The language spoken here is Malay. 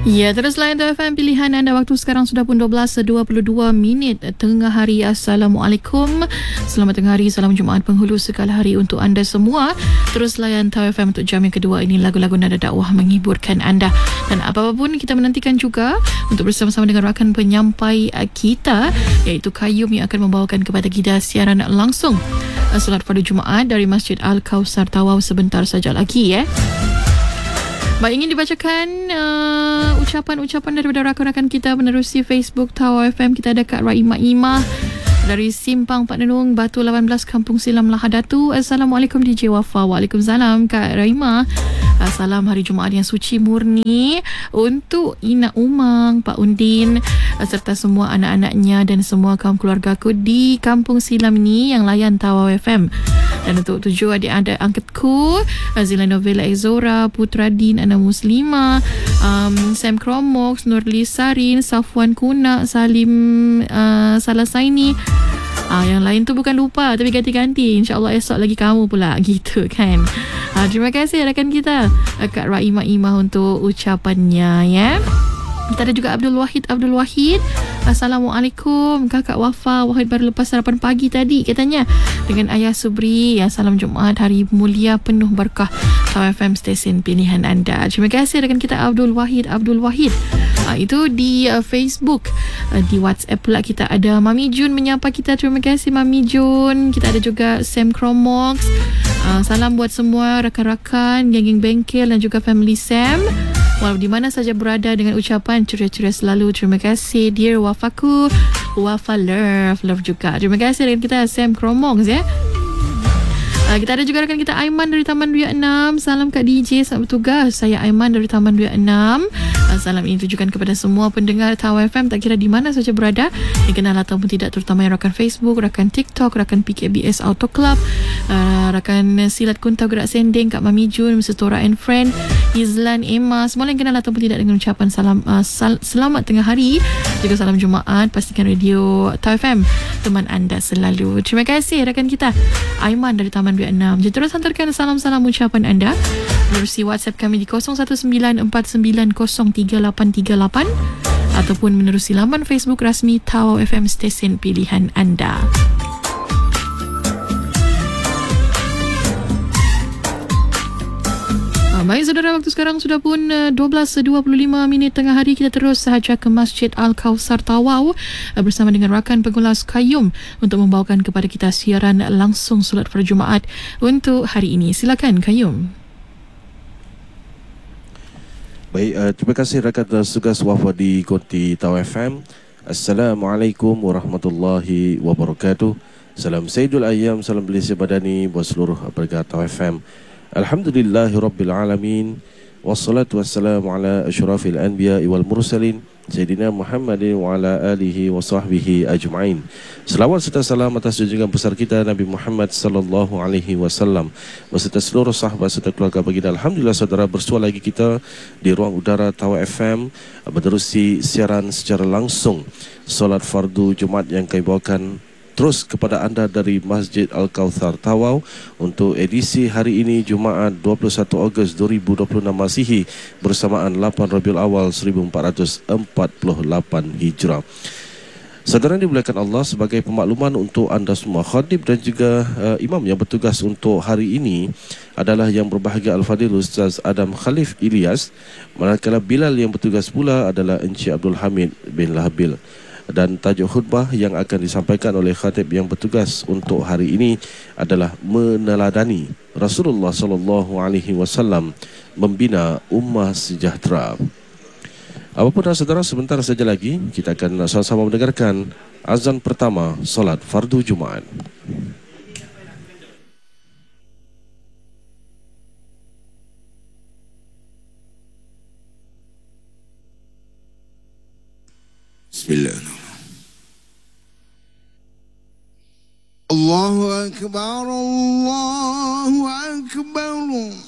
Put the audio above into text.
Ya, terus layan FM pilihan anda. Waktu sekarang sudah pun 12.22 tengah hari. Assalamualaikum. Selamat tengah hari. Salam Jumaat penghulu sekala hari untuk anda semua. Terus layan FM untuk jam yang kedua ini. Lagu-lagu nada dakwah menghiburkan anda. Dan apa-apa pun kita menantikan juga untuk bersama-sama dengan rakan penyampai kita, iaitu Qayyum, yang akan membawakan kepada kita siaran langsung solat fardu Jumaat dari Masjid Al-Kausar Tawau sebentar saja lagi Baik, ingin dibacakan ucapan-ucapan daripada rakan-rakan kita menerusi Facebook Tawau FM. Kita ada Kak Raimah Imah dari Simpang Pak Nenung, Batu 18, Kampung Silam, Lahadatu. Assalamualaikum DJ Wafa. Waalaikumsalam Kak Raimah. Salam hari Jumaat yang suci murni untuk Ina Umang, Pak Undin, serta semua anak-anaknya dan semua kaum keluarga aku di Kampung Silam ni yang layan Tawau FM. Dan untuk 7 adik-adik angkatku, Zila Novella Ezora, Putra Din, Ana Muslima, Sam Kromox, Nurli Sarin, Safwan Kuna, Salim Salasaini. Yang lain tu bukan lupa, tapi ganti-ganti. InsyaAllah esok lagi kamu pula, gitu kan. Terima kasih rakan kita Kak Raimah Imah untuk ucapannya ya. Kita ada juga Abdul Wahid. Assalamualaikum Kakak Wafa. Wahid baru lepas sarapan pagi tadi katanya dengan Ayah Subri. Salam Jumaat hari mulia penuh berkah Tawau FM stesen pilihan anda. Terima kasih rakan kita Abdul Wahid. Itu di Facebook. Di WhatsApp pula kita ada Mami Jun menyapa kita. Terima kasih Mami Jun. Kita ada juga Sam Kromox. Salam buat semua rakan-rakan geng-geng bengkel dan juga family Sam, walau di mana saja berada, dengan ucapan ceria-ceria selalu. Terima kasih dear Wafaku. Wafa love juga. Terima kasih dengan kita Sam Kromox ya. Kita ada juga rakan kita Aiman dari Taman Ria 6. Salam Kak DJ, selamat bertugas. Saya Aiman dari Taman Ria 6. Salam ini ditujukan kepada semua pendengar Tawau FM, tak kira di mana saja berada, yang kenal ataupun tidak, terutama yang rakan Facebook, rakan TikTok, rakan PKBS Auto Club, rakan Silat Kuntau Gerak Sending, Kak Mami Jun, Mr. Tora and Friend, Izlan, Emma, semua yang kenal ataupun tidak, dengan ucapan selamat tengah hari, juga salam Jumaat. Pastikan radio Tawau FM teman anda selalu. Terima kasih rakan kita Aiman dari Taman Ria 6. Jadi terus hantarkan salam-salam ucapan anda melalui WhatsApp kami di 0194903838 ataupun menerusi laman Facebook rasmi Tawau FM stesen pilihan anda. Baik saudara, waktu sekarang sudah pun 12.25 tengah hari. Kita terus sahaja ke Masjid Al-Kausar Tawau bersama dengan rakan pengulas Qayyum untuk membawakan kepada kita siaran langsung solat fardu Jumaat untuk hari ini. Silakan Qayyum. Baik, terima kasih rakan tugas Wafa di Konti Tawau FM. Assalamualaikum warahmatullahi wabarakatuh. Salam Sayyidul Ayyam, salam Belisya Badani buat seluruh pendengar Tawau FM. Alhamdulillahirrabbilalamin. Wassalatu wassalamu ala asyrafil anbiya wal mursalin Sayyidina Muhammadin wa ala alihi wa sahbihi ajma'in. Selawat serta salam atas junjungan besar kita Nabi Muhammad sallallahu alaihi wasallam beserta seluruh sahabat serta keluarga baginda. Alhamdulillah saudara, bersua lagi kita di ruang udara Tawau FM menerusi siaran secara langsung solat fardu Jumaat yang kami bawakan terus kepada anda dari Masjid Al-Kausar Tawau untuk edisi hari ini Jumaat 21 Ogos 2026 Masihi bersamaan 8 Rabiul Awal 1448 Hijrah. Saudara yang dimuliakan Allah, sebagai pemakluman untuk anda semua, khatib dan juga imam yang bertugas untuk hari ini adalah yang berbahagia Al-Fadhil Ustaz Adam Khalif Ilyas, manakala Bilal yang bertugas pula adalah Encik Abdul Hamid bin Lahabil. Dan tajuk khutbah yang akan disampaikan oleh khatib yang bertugas untuk hari ini adalah meneladani Rasulullah sallallahu alaihi wasallam membina ummah sejahtera. Apapun saudara, sebentar saja lagi kita akan sama-sama mendengarkan azan pertama solat fardu Jumaat. Bismillahirrahmanirrahim. Allahu Akbar, Allahu Akbar.